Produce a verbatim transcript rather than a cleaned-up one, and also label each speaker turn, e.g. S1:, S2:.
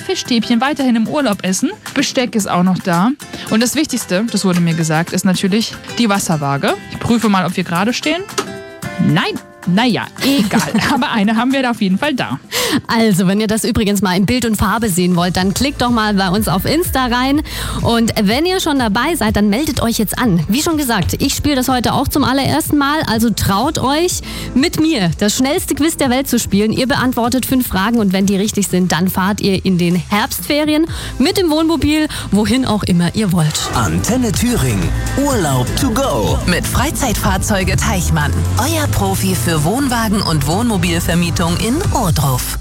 S1: Fischstäbchen weiterhin im Urlaub essen. Besteck ist auch noch da. Und das Wichtigste, das wurde mir gesagt, ist natürlich die Wasserwaage. Ich prüfe mal, ob wir gerade stehen. Nein. Naja, egal. Aber eine haben wir da auf jeden Fall da.
S2: Also, wenn ihr das übrigens mal in Bild und Farbe sehen wollt, dann klickt doch mal bei uns auf Insta rein. Und wenn ihr schon dabei seid, dann meldet euch jetzt an. Wie schon gesagt, ich spiele das heute auch zum allerersten Mal. Also traut euch, mit mir das schnellste Quiz der Welt zu spielen. Ihr beantwortet fünf Fragen und wenn die richtig sind, dann fahrt ihr in den Herbstferien mit dem Wohnmobil, wohin auch immer ihr wollt.
S3: Antenne Thüringen. Urlaub to go.
S4: Mit Freizeitfahrzeuge Teichmann. Euer Profi für Wohnwagen und Wohnmobilvermietung in Ohrdruf.